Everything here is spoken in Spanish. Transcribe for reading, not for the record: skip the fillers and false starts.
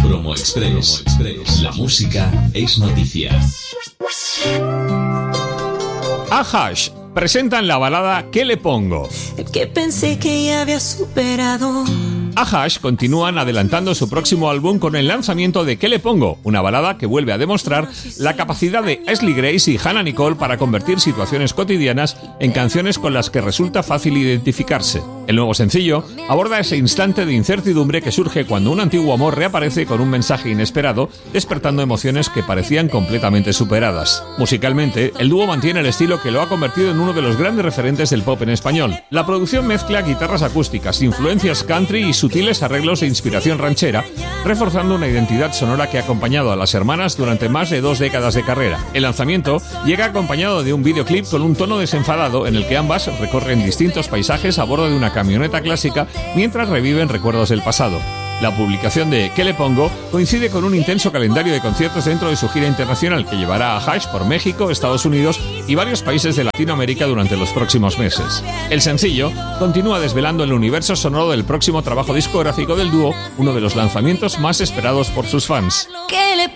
Promo Express. La música es noticia. A-Hash presentan la balada ¿Qué le pongo? El que pensé que ya había superado. A-Hash continúan adelantando su próximo álbum con el lanzamiento de ¿Qué le pongo?, una balada que vuelve a demostrar la capacidad de Ashley Grace y Hannah Nicole para convertir situaciones cotidianas en canciones con las que resulta fácil identificarse. El nuevo sencillo aborda ese instante de incertidumbre que surge cuando un antiguo amor reaparece con un mensaje inesperado, despertando emociones que parecían completamente superadas. Musicalmente, el dúo mantiene el estilo que lo ha convertido en uno de los grandes referentes del pop en español. La producción mezcla guitarras acústicas, influencias country y sutiles arreglos de inspiración ranchera, reforzando una identidad sonora que ha acompañado a las hermanas durante más de 2 décadas de carrera. El lanzamiento llega acompañado de un videoclip con un tono desenfadado en el que ambas recorren distintos paisajes a bordo de una camioneta clásica mientras reviven recuerdos del pasado. La publicación de ¿Qué le pongo? Coincide con un intenso calendario de conciertos dentro de su gira internacional que llevará a A-Hash por México, Estados Unidos y varios países de Latinoamérica durante los próximos meses. El sencillo continúa desvelando el universo sonoro del próximo trabajo discográfico del dúo, uno de los lanzamientos más esperados por sus fans. ¿Qué le